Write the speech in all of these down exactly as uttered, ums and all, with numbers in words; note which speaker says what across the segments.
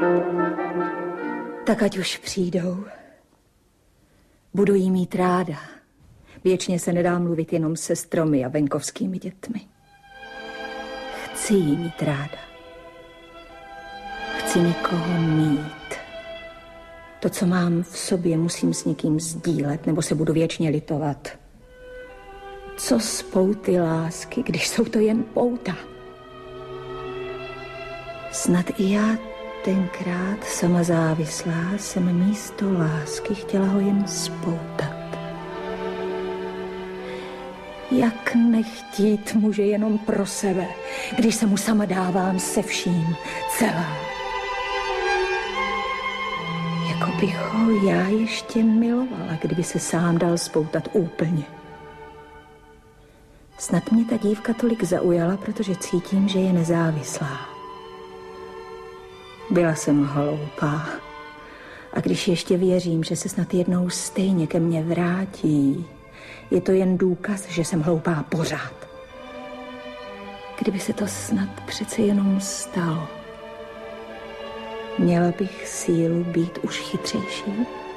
Speaker 1: Tak ať už přijdou. Budu jí mít ráda. Věčně se nedá mluvit jenom se stromy a venkovskými dětmi. Chci jí mít ráda. Chci někoho mít. To, co mám v sobě, musím s někým sdílet, nebo se budu věčně litovat. Co spouty lásky, když jsou to jen pouta? Snad i já tenkrát sama závislá jsem místo lásky chtěla ho jen spoutat. Jak nechtít muže jenom pro sebe, když se mu sama dávám se vším, celá. Jako bych ho já ještě milovala, kdyby se sám dal spoutat úplně. Snad mě ta dívka tolik zaujala, protože cítím, že je nezávislá. Byla jsem hloupá. A když ještě věřím, že se snad jednou stejně ke mně vrátí, je to jen důkaz, že jsem hloupá pořád. Kdyby se to snad přece jenom stalo, měla bych sílu být už chytřejší.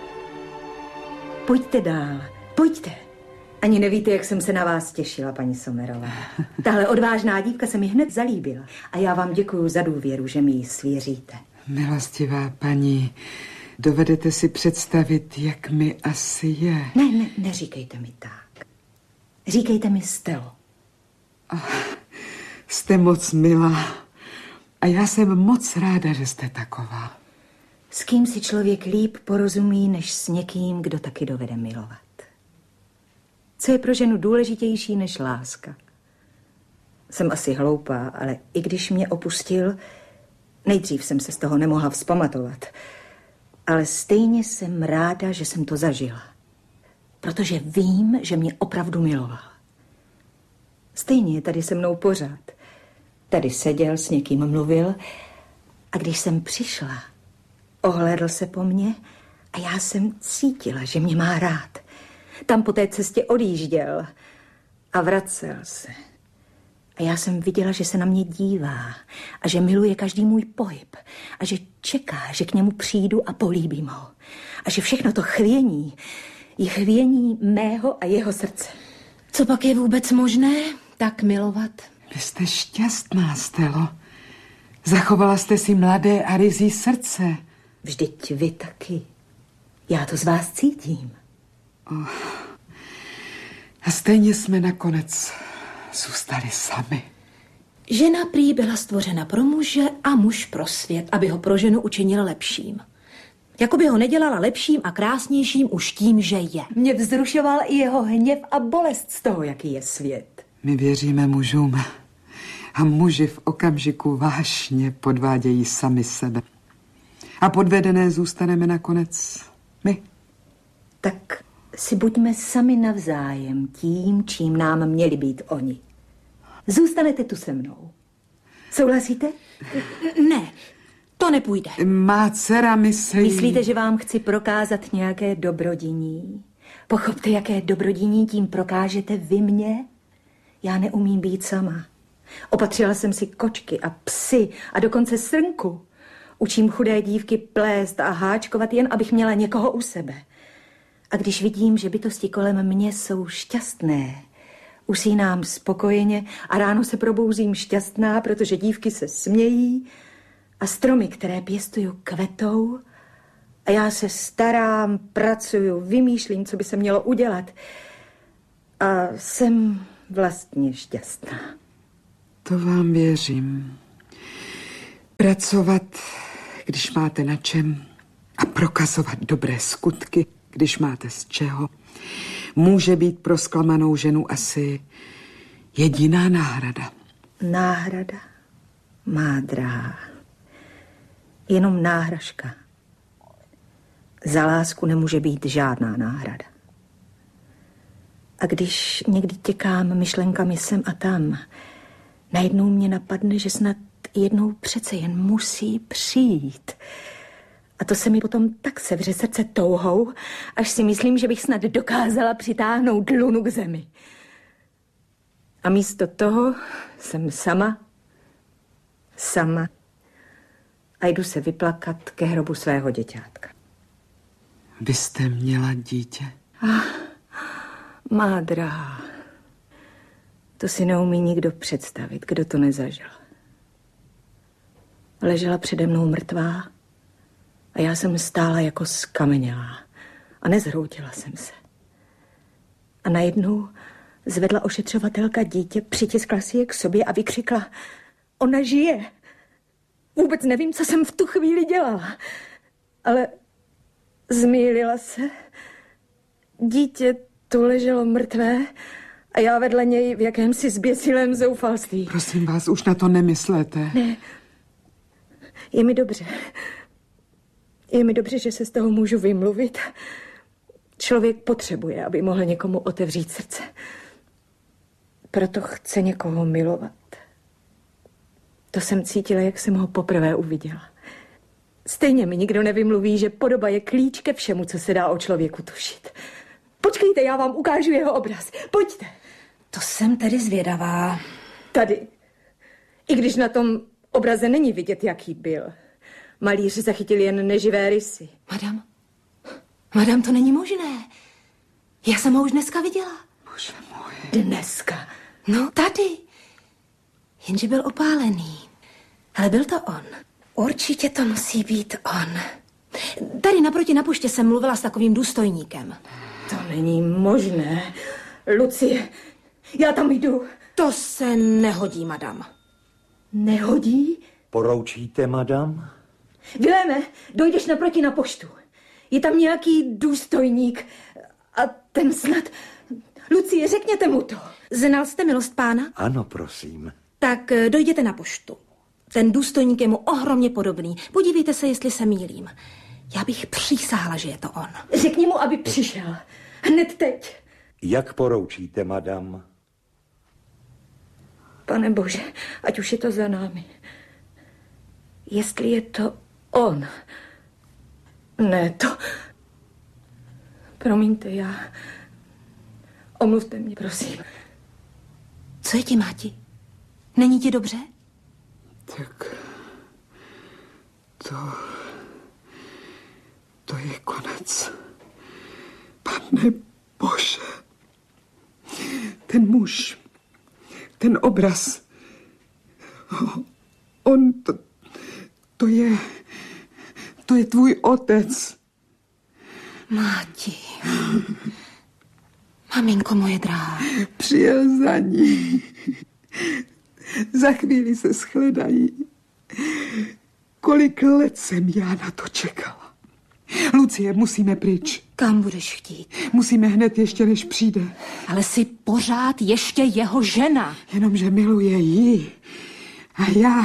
Speaker 1: Pojďte dál, pojďte. Ani nevíte, jak jsem se na vás těšila, paní Sommerová. Tahle odvážná dívka se mi hned zalíbila. A já vám děkuju za důvěru, že mi ji svěříte.
Speaker 2: Milostivá paní, dovedete si představit, jak mi asi je?
Speaker 1: Ne, ne, neříkejte mi tak. Říkejte mi Stelo.
Speaker 2: Oh, jste moc milá. A já jsem moc ráda, že jste taková.
Speaker 1: S kým si člověk líp porozumí, než s někým, kdo taky dovede milovat. Co je pro ženu důležitější než láska? Jsem asi hloupá, ale i když mě opustil, nejdřív jsem se z toho nemohla vzpamatovat. Ale stejně jsem ráda, že jsem to zažila. Protože vím, že mě opravdu miloval. Stejně je tady se mnou pořád. Tady seděl, s někým mluvil a když jsem přišla, ohlédl se po mně a já jsem cítila, že mě má rád. Tam po té cestě odjížděl a vracel se. A já jsem viděla, že se na mě dívá a že miluje každý můj pohyb a že čeká, že k němu přijdu a políbím ho. A že všechno to chvění je chvění mého a jeho srdce.
Speaker 3: Co pak je vůbec možné tak milovat?
Speaker 2: Vy jste šťastná, Stelo. Zachovala jste si mladé a ryzí srdce.
Speaker 1: Vždyť vy taky. Já to z vás cítím.
Speaker 2: Oh. A stejně jsme nakonec zůstali sami.
Speaker 3: Žena prý byla stvořena pro muže a muž pro svět, aby ho pro ženu učinila lepším. Jakoby ho nedělala lepším a krásnějším už tím, že je.
Speaker 1: Mě vzrušoval i jeho hněv a bolest z toho, jaký je svět.
Speaker 2: My věříme mužům a muži v okamžiku vášně podvádějí sami sebe. A podvedené zůstaneme nakonec my.
Speaker 1: Tak si buďme sami navzájem tím, čím nám měli být oni. Zůstanete tu se mnou. Souhlasíte?
Speaker 3: Ne, to nepůjde.
Speaker 2: Má dcera myslí...
Speaker 1: Myslíte, že vám chci prokázat nějaké dobrodiní? Pochopte, jaké dobrodiní tím prokážete vy mě? Já neumím být sama. Opatřila jsem si kočky a psy a dokonce srnku. Učím chudé dívky plést a háčkovat, jen abych měla někoho u sebe. A když vidím, že bytosti kolem mě jsou šťastné, usínám spokojeně a ráno se probouzím šťastná, protože dívky se smějí a stromy, které pěstuju, kvetou a já se starám, pracuju, vymýšlím, co by se mělo udělat a jsem vlastně šťastná.
Speaker 2: To vám věřím. Pracovat, když máte na čem, a prokazovat dobré skutky, když máte z čeho, může být pro zklamanou ženu asi jediná náhrada.
Speaker 1: Náhrada, má drahá. Jenom náhražka. Za lásku nemůže být žádná náhrada. A když někdy těkám myšlenkami sem a tam, najednou mě napadne, že snad jednou přece jen musí přijít. A to se mi potom tak sevře srdce touhou, až si myslím, že bych snad dokázala přitáhnout lunu k zemi. A místo toho jsem sama, sama, a jdu se vyplakat ke hrobu svého děťátka.
Speaker 2: Vy jste měla dítě?
Speaker 1: Ah, má drahá, to si neumí nikdo představit, kdo to nezažil. Ležela přede mnou mrtvá a já jsem stála jako skamenělá a nezhroutila jsem se. A najednou zvedla ošetřovatelka dítě, přitiskla si je k sobě a vykřikla: ona žije. Vůbec nevím, co jsem v tu chvíli dělala, ale zmýlila se. Dítě tu leželo mrtvé a já vedle něj v jakémsi zběsilém zoufalství.
Speaker 2: Prosím vás, už na to nemyslete.
Speaker 1: Ne, je mi dobře. Je mi dobře, že se z toho můžu vymluvit. Člověk potřebuje, aby mohl někomu otevřít srdce. Proto chce někoho milovat. To jsem cítila, jak jsem ho poprvé uviděla. Stejně mi nikdo nevymluví, že podoba je klíč ke všemu, co se dá o člověku tušit. Počkejte, já vám ukážu jeho obraz. Pojďte.
Speaker 3: To jsem tedy zvědavá.
Speaker 1: Tady. I když na tom obraze není vidět, jaký byl. Malíř zachytil jen neživé rysy.
Speaker 3: Madam, madam, to není možné. Já jsem ho už dneska viděla.
Speaker 2: Bože můj.
Speaker 1: Dneska?
Speaker 3: No, tady. Jenže byl opálený. Ale byl to on. Určitě to musí být on. Tady naproti na poště jsem mluvila s takovým důstojníkem.
Speaker 1: To není možné. Lucie, já tam jdu.
Speaker 3: To se nehodí, madam.
Speaker 1: Nehodí?
Speaker 4: Poroučíte, madam?
Speaker 1: Viléme, dojdeš naproti na poštu. Je tam nějaký důstojník a ten snad... Lucie, řekněte mu to.
Speaker 3: Znal jste milost pána?
Speaker 4: Ano, prosím.
Speaker 3: Tak dojděte na poštu. Ten důstojník je mu ohromně podobný. Podívejte se, jestli se mýlím. Já bych přísahla, že je to on.
Speaker 1: Řekni mu, aby přišel. Hned teď.
Speaker 4: Jak poroučíte, madam?
Speaker 1: Pane Bože, ať už je to za námi. Jestli je to on. Ne, to... Promiňte, já... Omluvte mě, prosím.
Speaker 3: Co je ti, máti? Není ti dobře?
Speaker 2: Tak... To... To je konec. Pane Bože. Ten muž, ten obraz, on, to, to je, to je tvůj otec.
Speaker 3: Máti. Maminko moje drahá.
Speaker 2: Přijel za ní. Za chvíli se shledají. Kolik let jsem já na to čekala. Lucie, musíme pryč.
Speaker 3: Kam budeš chtít?
Speaker 2: Musíme hned ještě, než přijde.
Speaker 3: Ale jsi pořád ještě jeho žena.
Speaker 2: Jenomže miluje jí. A já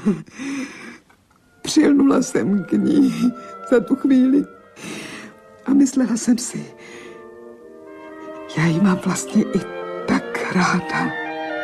Speaker 2: přilnula jsem k ní za tu chvíli. A myslela jsem si, já ji mám vlastně i tak ráda.